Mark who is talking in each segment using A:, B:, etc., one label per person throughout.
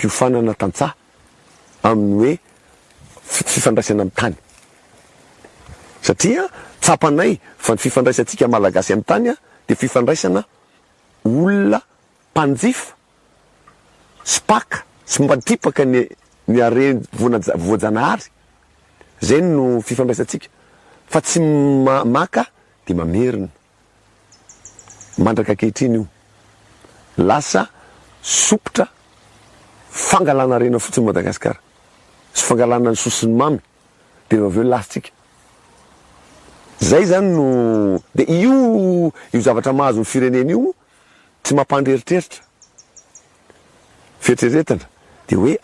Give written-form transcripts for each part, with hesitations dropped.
A: fikiofanana tantsaha amin'ny hoe fifandraisana amin'ny tany. Satria tsapanay fa ny fifandraisantsika malagasy amin'ny tany de fifandraisana olona mpanjifa spaka sy mpadripaka ny are voajanahary. Zay no fifandraisantsika. Fa tsy maka de mamerina. Mandraka ankehitriny io. Lasa sopotra fangalana rena fotsiny Madagasikara. Sy fangalana ny sosiny mamy de aveo lasitsika. Zay zany no de io zavatra mahazo ny firenena io tsy mampandreritreritra. Fieritreretana de hoe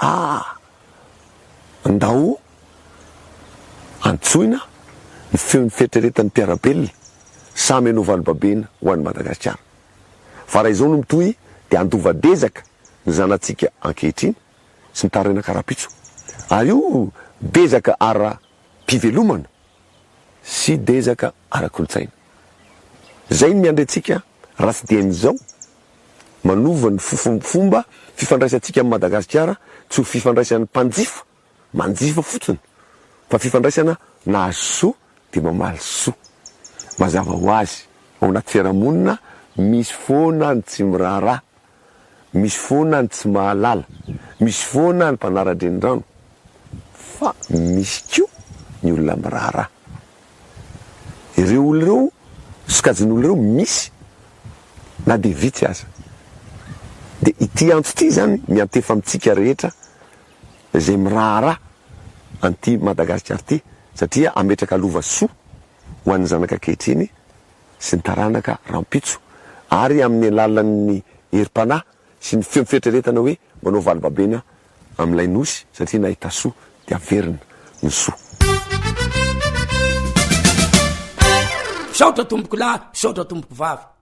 A: andao antsoina ny feon'ny fieritreretan'ny mpiarabelona samy anao valobabena ho an'ny Madagasikara. Fa raha izao no mitohy de andovadezaka ny zanatsika ankehitriny sy ny tarena karapitso. Ary io bezaka ara-pivelomana sy dezaka ara-kolotsaina. Zay ny miandretsika raha tsy dian'izao manova ny fomba fifandraisantsika amin'ny Madagasikara tsy ho fifandraisan'ny mpanjifa, manjifa fotsiny, fa fifandraisana nahazo soa de mamaly soa. Mazava ho azy ao anaty fiarahamonina misy foana ny tsy miraharaha, misy foana ny tsy mahalala, misy foana ny mpanara-drenirano, fa misy koa ny olona miraharaha. Ireo olona ireo sokajin'olona ireo misy na de vitsy aza. De ity antso ity zany miantefa amitsika rehetra zay miraharaha anty Madagasikara ty, satria ametraka lova soa ho an'ny zanaka ankehitriny sy ny taranaka rampitso, ary amin'ny alalan'ny herim-panahy sy ny fieritreretana hoe manao valobabena amin'ilay nosy satria nahita soa de averina ny soa.
B: Saotra tomboko lahy, saotra tomboko vavy.